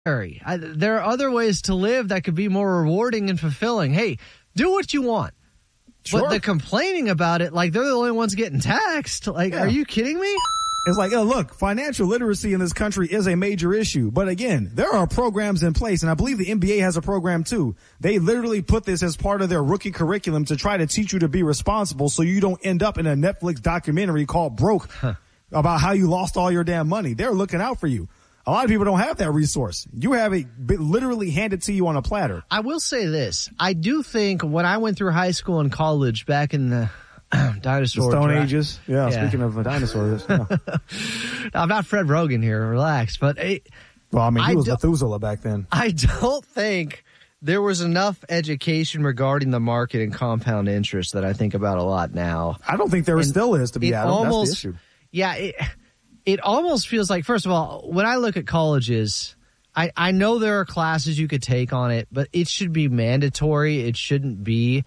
There are other ways to live that could be more rewarding and fulfilling. Hey, do what you want. Sure. But the complaining about it, like they're the only ones getting taxed. Like, Are you kidding me? It's like, oh, look, financial literacy in this country is a major issue. But again, there are programs in place, and I believe the NBA has a program too. They literally put this as part of their rookie curriculum to try to teach you to be responsible so you don't end up in a Netflix documentary called Broke about how you lost all your damn money. They're looking out for you. A lot of people don't have that resource. You have it literally handed to you on a platter. I will say this. I do think when I went through high school and college back in the dinosaur the Stone Ages. Yeah, speaking of dinosaurs. Yeah. I'm not Fred Rogan here. Relax. But he was Methuselah back then. I don't think there was enough education regarding the market and compound interest that I think about a lot now. I don't think there still is, to be Adam. That's the issue. Yeah, it almost feels like, first of all, when I look at colleges, I know there are classes you could take on it, but it should be mandatory. It shouldn't be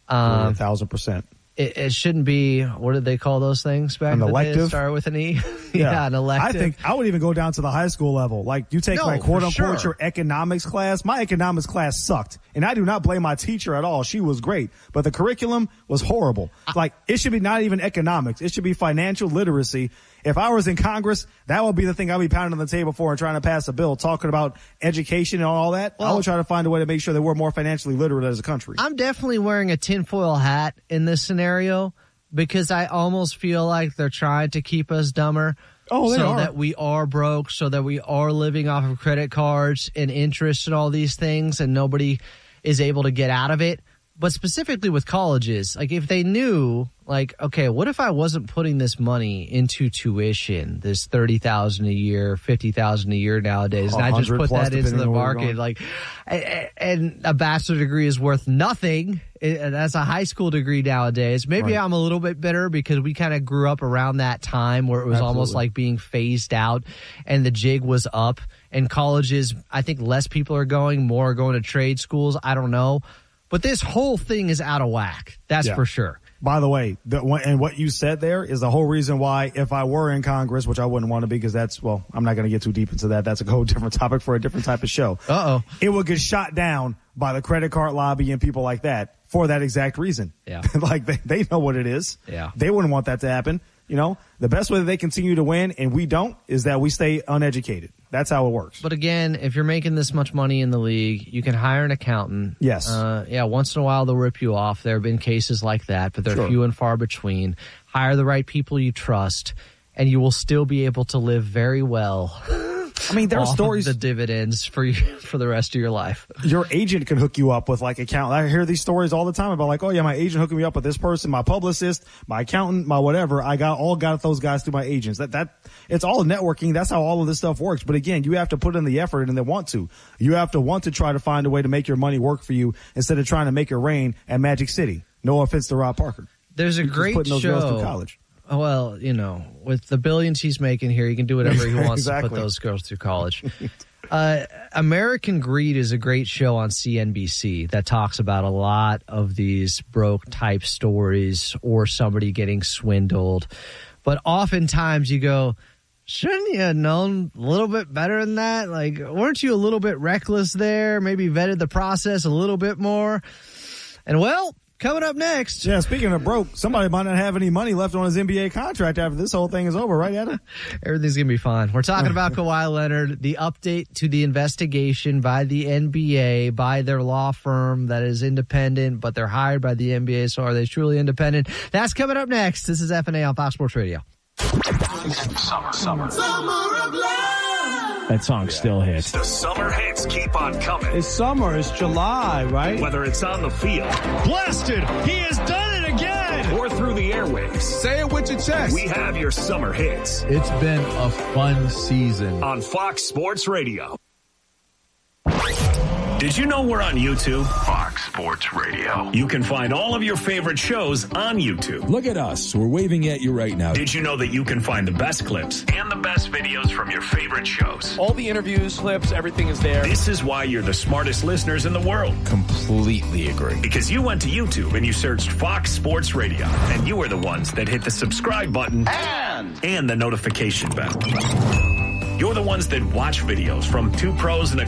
1,000%. It shouldn't be, what did they call those things back in the day? It started with an E? Yeah, an elective. I think I would even go down to the high school level. Like, you take quote-unquote your economics class. My economics class sucked. And I do not blame my teacher at all. She was great. But the curriculum was horrible. Like, it should be not even economics. It should be financial literacy. If I was in Congress, that would be the thing I'd be pounding on the table for and trying to pass a bill, talking about education and all that. I would try to find a way to make sure that we're more financially literate as a country. I'm definitely wearing a tinfoil hat in this scenario because I almost feel like they're trying to keep us dumber. Oh, they are. So that we are broke, so that we are living off of credit cards and interest and all these things, and nobody is able to get out of it. But specifically with colleges, like if they knew, like, okay, what if I wasn't putting this money into tuition, this $30,000 a year, $50,000 a year nowadays, and I just put that into the market, like, and a bachelor degree is worth nothing. That's a high school degree nowadays. Maybe I'm a little bit bitter because we kind of grew up around that time where it was almost like being phased out and the jig was up. And colleges, I think less people are going, more are going to trade schools. I don't know. But this whole thing is out of whack. That's for sure. By the way, and what you said there is the whole reason why if I were in Congress, which I wouldn't want to be because that's, well, I'm not going to get too deep into that. That's a whole different topic for a different type of show. It would get shot down by the credit card lobby and people like that for that exact reason. Yeah. Like they know what it is. Yeah. They wouldn't want that to happen. You know, the best way that they continue to win and we don't is that we stay uneducated. That's how it works. But again, if you're making this much money in the league, you can hire an accountant. Yes. Once in a while they'll rip you off. There have been cases like that, but they're few and far between. Hire the right people you trust, and you will still be able to live very well. I mean, there are stories. The dividends for the rest of your life. Your agent can hook you up with like account. I hear these stories all the time about like, oh yeah, my agent hooking me up with this person, my publicist, my accountant, my whatever. I got those guys through my agents. That it's all networking. That's how all of this stuff works. But again, you have to put in the effort and then want to. You have to want to try to find a way to make your money work for you instead of trying to make it rain at Magic City. No offense to Rob Parker. There's a great putting those show. Girls through college. Well, you know, with the billions he's making here, he can do whatever he wants to put those girls through college. American Greed is a great show on CNBC that talks about a lot of these broke type stories or somebody getting swindled. But oftentimes you go, shouldn't you have known a little bit better than that? Like, weren't you a little bit reckless there? Maybe vetted the process a little bit more? And well, coming up next. Yeah, speaking of broke, somebody might not have any money left on his NBA contract after this whole thing is over, right, Adam? Everything's going to be fine. We're talking about Kawhi Leonard, the update to the investigation by the NBA, by their law firm that is independent, but they're hired by the NBA, so are they truly independent? That's coming up next. This is F&A on Fox Sports Radio. Summer of love. That song still hits. The summer hits keep on coming. It's summer. It's July, right? Whether it's on the field. Blasted! He has done it again! Or through the airwaves. Say it with your chest. We have your summer hits. It's been a fun season. On Fox Sports Radio. Did you know we're on YouTube? Fox Sports Radio. You can find all of your favorite shows on YouTube. Look at us. We're waving at you right now. Did you know that you can find the best clips and the best videos from your favorite shows? All the interviews, clips, everything is there. This is why you're the smartest listeners in the world. Completely agree. Because you went to YouTube and you searched Fox Sports Radio, and you were the ones that hit the subscribe button and the notification bell. You're the ones that watch videos from two pros and a